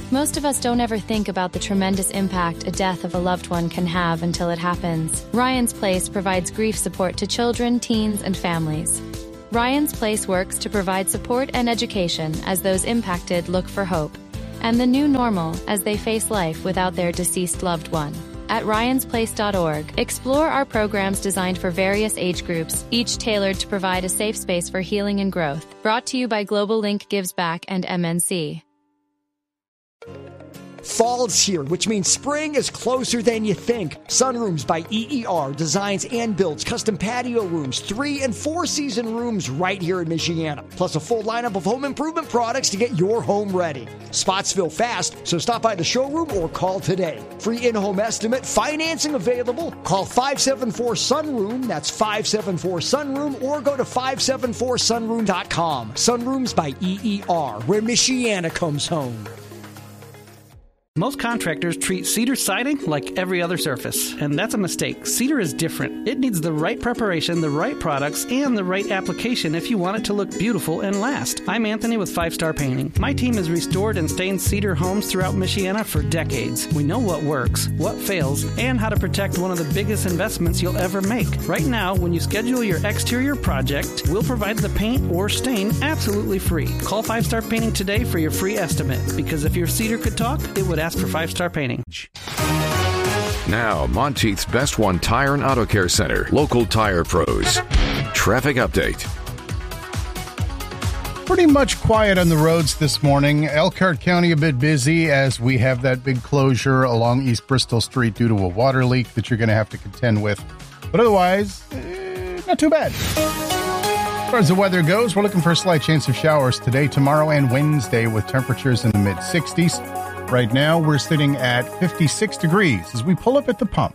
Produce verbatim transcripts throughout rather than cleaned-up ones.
Most of us don't ever think about the tremendous impact a death of a loved one can have until it happens. Ryan's Place provides grief support to children, teens, and families. Ryan's Place works to provide support and education as those impacted look for hope and the new normal as they face life without their deceased loved one. At ryans place dot org, explore our programs designed for various age groups, each tailored to provide a safe space for healing and growth. Brought to you by Global Link Gives Back and M N C. Fall's here, which means spring is closer than you think. Sunrooms by E E R designs and builds custom patio rooms, three and four season rooms right here in Michiana. Plus a full lineup of home improvement products to get your home ready. Spots fill fast, so stop by the showroom or call today. Free in-home estimate, financing available. Call five seven four sunroom, that's five seven four sunroom, or go to five seven four sunroom dot com. Sunrooms by E E R, where Michiana comes home. Most contractors treat cedar siding like every other surface, and that's a mistake. Cedar is different. It needs the right preparation, the right products, and the right application if you want it to look beautiful and last. I'm Anthony with Five Star Painting. My team has restored and stained cedar homes throughout Michiana for decades. We know what works, what fails, and how to protect one of the biggest investments you'll ever make. Right now, when you schedule your exterior project, we'll provide the paint or stain absolutely free. Call Five Star Painting today for your free estimate, because if your cedar could talk, it would ask for Five Star Painting. Now, Monteith's Best One Tire and Auto Care Center. Local tire pros. Traffic update. Pretty much quiet on the roads this morning. Elkhart County a bit busy as we have that big closure along East Bristol Street due to a water leak that you're going to have to contend with. But otherwise, eh, not too bad. As far as the weather goes, we're looking for a slight chance of showers today, tomorrow, and Wednesday with temperatures in the mid sixties. Right now, we're sitting at fifty-six degrees as we pull up at the pump.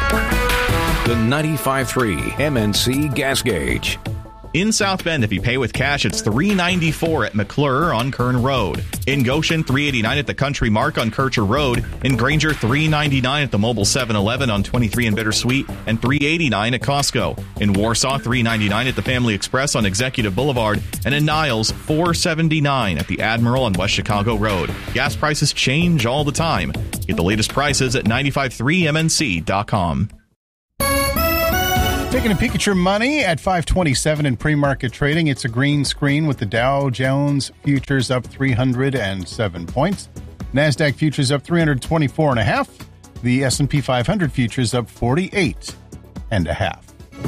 The ninety-five point three M N C Gas Gauge. In South Bend, if you pay with cash, it's three ninety-four at McClure on Kern Road. In Goshen, three eighty-nine at the Country Mark on Kircher Road. In Granger, three ninety-nine at the Mobile seven eleven on twenty-three and Bittersweet, and three eighty-nine at Costco. In Warsaw, three ninety-nine at the Family Express on Executive Boulevard, and in Niles, four seventy-nine at the Admiral on West Chicago Road. Gas prices change all the time. Get the latest prices at ninety-five point three M N C dot com. Taking a peek at your money at five twenty-seven in pre-market trading. It's a green screen with the Dow Jones futures up three hundred seven points. NASDAQ futures up three hundred twenty-four and a half. The S and P five hundred futures up forty-eight and a half.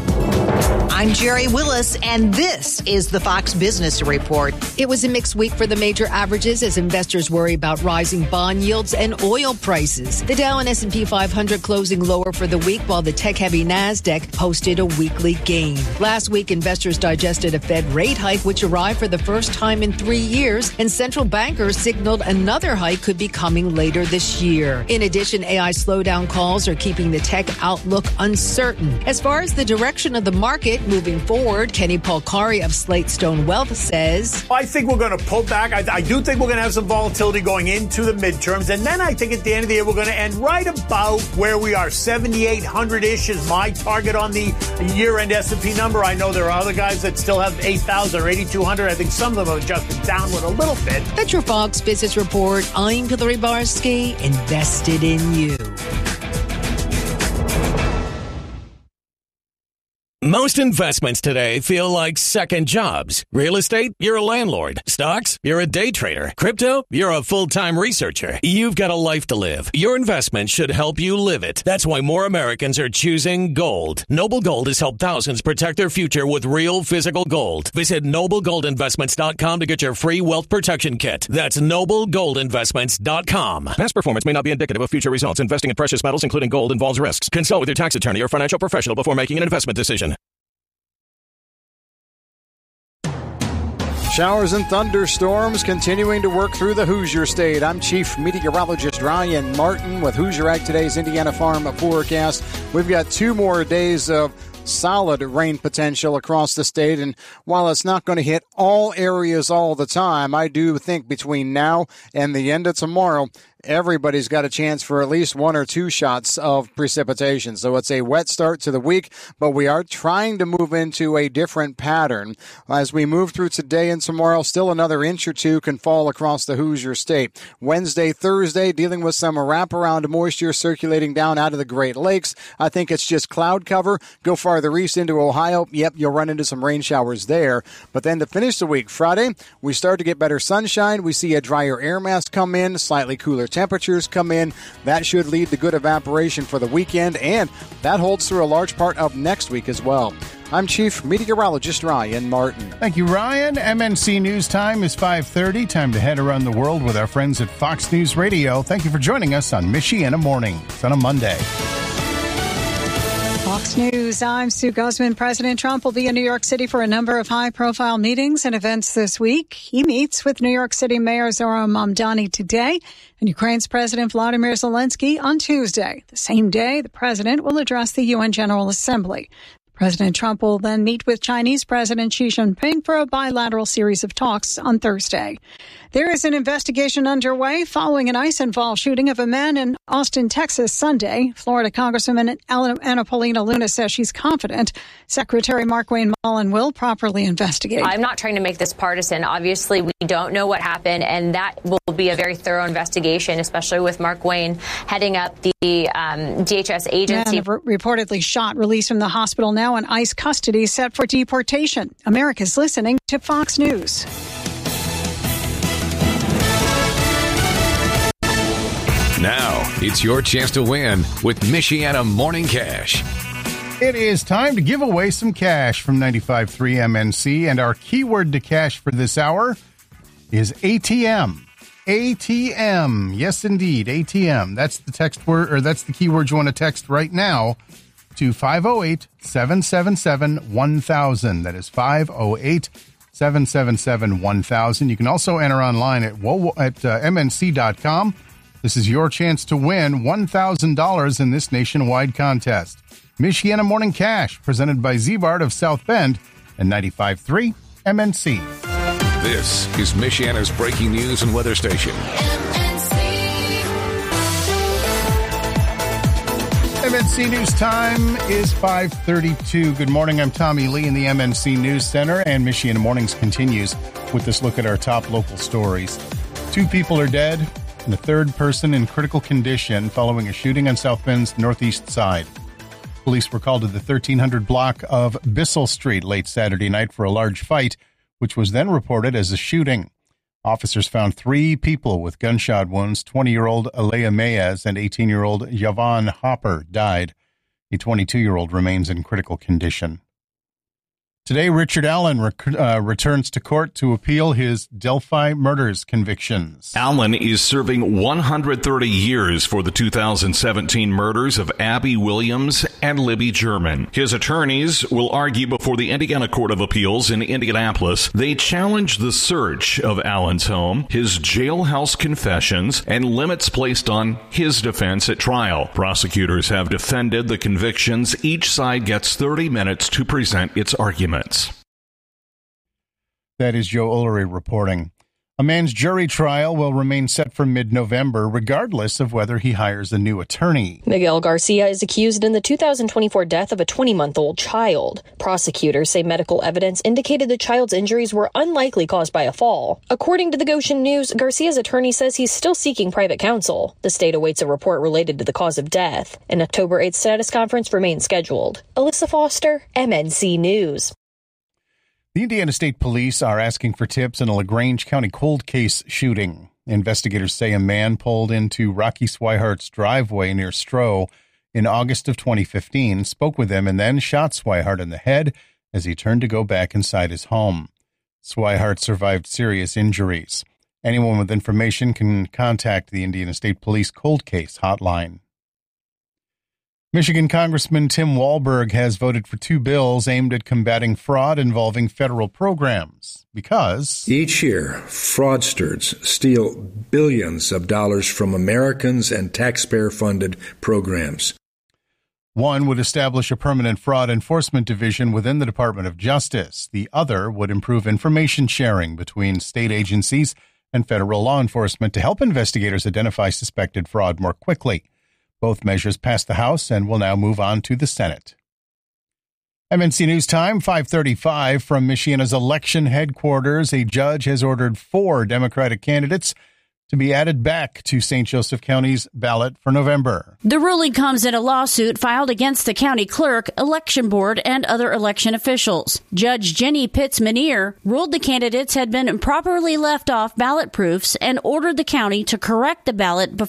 I'm Jerry Willis, and this is the Fox Business Report. It was a mixed week for the major averages as investors worry about rising bond yields and oil prices. The Dow and S and P five hundred closing lower for the week, while the tech-heavy NASDAQ posted a weekly gain. Last week, investors digested a Fed rate hike, which arrived for the first time in three years, and central bankers signaled another hike could be coming later this year. In addition, A I slowdown calls are keeping the tech outlook uncertain. As far as the direction of the market moving forward, Kenny Polcari of Slate Stone Wealth says, I think we're going to pull back. I, I do think we're going to have some volatility going into the midterms. And then I think at the end of the year, we're going to end right about where we are. seventy-eight hundred-ish is my target on the year-end S and P number. I know there are other guys that still have eight thousand or eighty-two hundred. I think some of them have adjusted downward a little bit. That's your Fox Business Report. I'm Hillary Barsky, invested in you. Most investments today feel like second jobs. Real estate, you're a landlord. Stocks, you're a day trader. Crypto, you're a full-time researcher. You've got a life to live. Your investment should help you live it. That's why more Americans are choosing gold. Noble Gold has helped thousands protect their future with real physical gold. Visit noble gold investments dot com to get your free wealth protection kit. That's noble gold investments dot com. Past performance may not be indicative of future results. Investing in precious metals, including gold, involves risks. Consult with your tax attorney or financial professional before making an investment decision. Showers and thunderstorms continuing to work through the Hoosier State. I'm Chief Meteorologist Ryan Martin with Hoosier Ag Today's Indiana Farm forecast. We've got two more days of solid rain potential across the state, and while it's not going to hit all areas all the time, I do think between now and the end of tomorrow, everybody's got a chance for at least one or two shots of precipitation. So it's a wet start to the week, but we are trying to move into a different pattern. As we move through today and tomorrow, still another inch or two can fall across the Hoosier State. Wednesday, Thursday, dealing with some wraparound moisture circulating down out of the Great Lakes. I think it's just cloud cover. Go farther east into Ohio. Yep, you'll run into some rain showers there. But then to finish the week, Friday, we start to get better sunshine. We see a drier air mass come in, slightly cooler temperatures come in. That should lead to good evaporation for the weekend, and that holds through a large part of next week as well. I'm Chief Meteorologist Ryan Martin. Thank you, Ryan. M N C News Time is five thirty. Time to head around the world with our friends at Fox News Radio. Thank you for joining us on Michiana Mornings on a Monday. Fox News, I'm Sue Guzman. President Trump will be in New York City for a number of high-profile meetings and events this week. He meets with New York City Mayor Zohran Mamdani today and Ukraine's President Vladimir Zelensky on Tuesday. The same day, the president will address the U N General Assembly. President Trump will then meet with Chinese President Xi Jinping for a bilateral series of talks on Thursday. There is an investigation underway following an ICE-involved shooting of a man in Austin, Texas, Sunday. Florida Congresswoman Anna Paulina Luna says she's confident Secretary Markwayne Mullin will properly investigate. I'm not trying to make this partisan. Obviously, we don't know what happened, and that will be a very thorough investigation, especially with Markwayne heading up the um, D H S agency. Man reportedly shot, released from the hospital now in ICE custody, set for deportation. America's listening to Fox News. Now, it's your chance to win with Michiana Morning Cash. It is time to give away some cash from ninety-five point three M N C, and our keyword to cash for this hour is A T M. A T M. Yes, indeed, A T M. That's the text word, or that's the keyword you want to text right now to five oh eight, seven seven seven, one thousand. That is five oh eight, seven seven seven, one thousand. You can also enter online at, at uh, M N C dot com. This is your chance to win one thousand dollars in this nationwide contest. Michiana Morning Cash, presented by Z-Bart of South Bend and ninety-five point three M N C. This is Michiana's breaking news and weather station. M N C News Time is five thirty-two. Good morning, I'm Tommy Lee in the M N C News Center, and Michiana Mornings continues with this look at our top local stories. Two people are dead and a third person in critical condition following a shooting on South Bend's northeast side. Police were called to the thirteen hundred block of Bissell Street late Saturday night for a large fight, which was then reported as a shooting. Officers found three people with gunshot wounds. twenty-year-old Alea Mayes and eighteen-year-old Yvonne Hopper died. A twenty-two-year-old remains in critical condition. Today, Richard Allen rec- uh, returns to court to appeal his Delphi murders convictions. Allen is serving one hundred thirty years for the two thousand seventeen murders of Abby Williams and Libby German. His attorneys will argue before the Indiana Court of Appeals in Indianapolis. They challenge the search of Allen's home, his jailhouse confessions, and limits placed on his defense at trial. Prosecutors have defended the convictions. Each side gets thirty minutes to present its argument. That is Joe Ullery reporting. A man's jury trial will remain set for mid-November, regardless of whether he hires a new attorney. Miguel Garcia is accused in the two thousand twenty-four death of a twenty-month-old child. Prosecutors say medical evidence indicated the child's injuries were unlikely caused by a fall. According to the Goshen News, Garcia's attorney says he's still seeking private counsel. The state awaits a report related to the cause of death. An October eighth status conference remains scheduled. Alyssa Foster, M N C News. The Indiana State Police are asking for tips in a LaGrange County cold case shooting. Investigators say a man pulled into Rocky Swihart's driveway near Stroh in August of twenty fifteen, spoke with him, and then shot Swihart in the head as he turned to go back inside his home. Swihart survived serious injuries. Anyone with information can contact the Indiana State Police cold case hotline. Michigan Congressman Tim Walberg has voted for two bills aimed at combating fraud involving federal programs because each year, fraudsters steal billions of dollars from Americans and taxpayer-funded programs. One would establish a permanent fraud enforcement division within the Department of Justice. The other would improve information sharing between state agencies and federal law enforcement to help investigators identify suspected fraud more quickly. Both measures passed the House and will now move on to the Senate. M N C News Time, five thirty-five. From Michiana's election headquarters, a judge has ordered four Democratic candidates to be added back to Saint Joseph County's ballot for November. The ruling comes in a lawsuit filed against the county clerk, election board, and other election officials. Judge Jenny Pitts-Menier ruled the candidates had been improperly left off ballot proofs and ordered the county to correct the ballot before